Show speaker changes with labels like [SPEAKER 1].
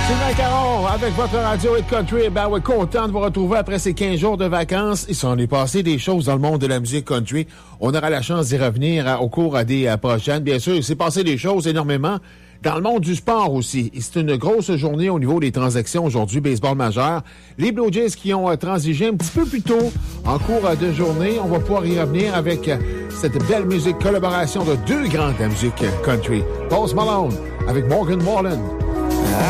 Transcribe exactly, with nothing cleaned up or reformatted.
[SPEAKER 1] Sylvain Caron, avec votre radio Hit Country. Ben oui, content de vous retrouver après ces quinze jours de vacances. Il s'en est passé des choses dans le monde de la musique country. On aura la chance d'y revenir à, au cours des à, prochaines. Bien sûr, il s'est passé des choses énormément dans le monde du sport aussi. Et c'est une grosse journée au niveau des transactions aujourd'hui, baseball majeur. Les Blue Jays qui ont euh, transigé un petit peu plus tôt en cours euh, de journée. On va pouvoir y revenir avec euh, cette belle musique, collaboration de deux grands de la musique country. Post Malone avec Morgan Wallen.